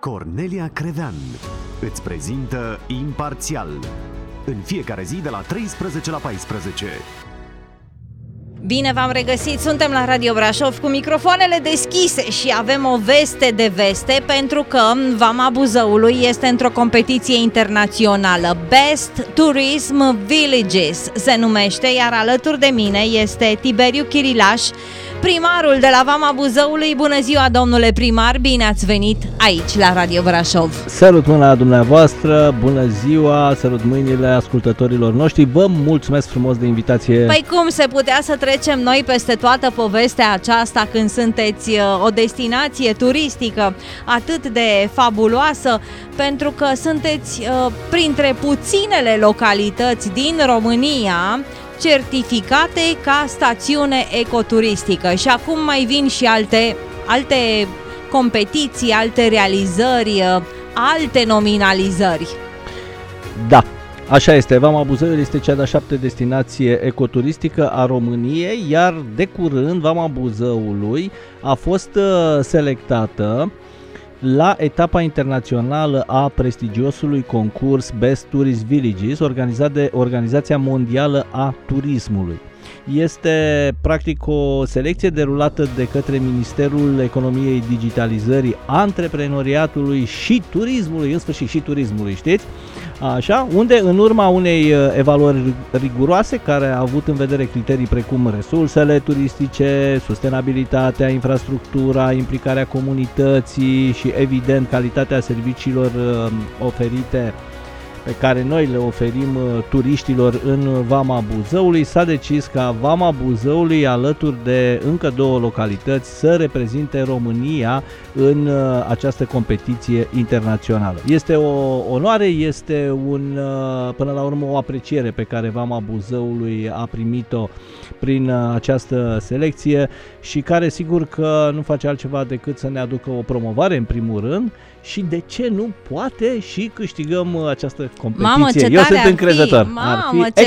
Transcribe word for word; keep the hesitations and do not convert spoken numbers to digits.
Cornelia Crevean îți prezintă Imparțial, în fiecare zi de la treisprezece la paisprezece. Bine v-am regăsit, suntem la Radio Brașov cu microfoanele deschise și avem o veste de veste, pentru că Vama Buzăului este într-o competiție internațională. Best Tourism Villages se numește, iar alături de mine este Tiberiu Chirilaș, primarul de la Vama Buzăului. Bună ziua, domnule primar, bine ați venit aici la Radio Brașov. Sărut mâna dumneavoastră, bună ziua, sărut mâinile ascultătorilor noștri, vă mulțumesc frumos de invitație. Păi cum se putea să trecem noi peste toată povestea aceasta când sunteți o destinație turistică atât de fabuloasă, pentru că sunteți uh, printre puținele localități din România certificate ca stațiune ecoturistică. Și acum mai vin și alte, alte competiții, alte realizări, alte nominalizări. Da, așa este. Vama Buzăului este cea de-a șaptea destinație ecoturistică a României, iar de curând Vama Buzăului a fost selectată la etapa internațională a prestigiosului concurs Best Tourist Villages, organizat de Organizația Mondială a Turismului. Este practic o selecție derulată de către Ministerul Economiei, Digitalizării, Antreprenoriatului și Turismului, în sfârșit și turismului, știți? Așa, unde în urma unei evaluări riguroase care a avut în vedere criterii precum resursele turistice, sustenabilitatea, infrastructura, implicarea comunității și evident calitatea serviciilor oferite pe care noi le oferim turiștilor în Vama Buzăului, s-a decis ca Vama Buzăului, alături de încă două localități, să reprezinte România în această competiție internațională. Este o onoare, este un, până la urmă o apreciere pe care Vama Buzăului a primit-o prin această selecție și care sigur că nu face altceva decât să ne aducă o promovare în primul rând și de ce nu poate și câștigăm această competiție. Mamă, ce Eu tare sunt încrezător. Mamă, ar fi ce